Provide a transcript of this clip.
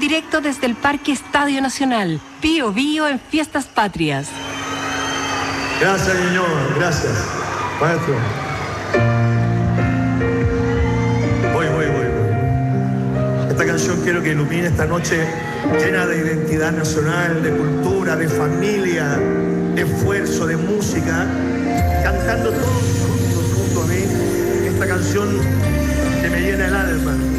directo desde el Parque Estadio Nacional. Bío Bío en Fiestas Patrias. Gracias, señor. Gracias. Maestro. Voy. Esta canción quiero que ilumine esta noche llena de identidad nacional, de cultura, de familia, de esfuerzo, de música, cantando todos junto a mí esta canción que me llena el alma.